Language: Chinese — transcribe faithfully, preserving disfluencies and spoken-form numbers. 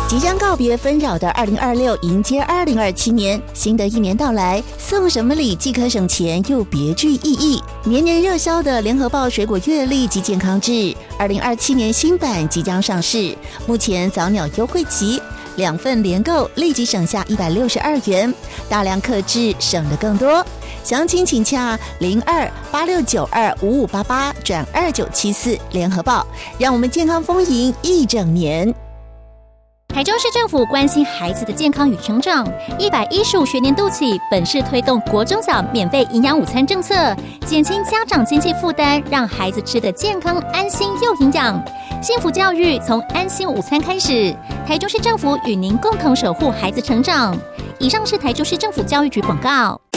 即将告别纷扰的二零二六，迎接二零二七年，新的一年到来，送什么礼既可省钱又别具意义。年年热销的联合报水果月历及健康志，二零二七年新版即将上市，目前早鸟优惠期，两份联购立即省下一百六十二元，大量客制省得更多。详情请洽零二八六九二五五八八转二九七四联合报，让我们健康丰盈一整年。 台中市政府关心孩子的健康与成长，一百一十五学年度起，本市推动国中小免费营养午餐政策，减轻家长经济负担，让孩子吃得健康、安心又营养。幸福教育从安心午餐开始，台中市政府与您共同守护孩子成长。以上是台中市政府教育局广告。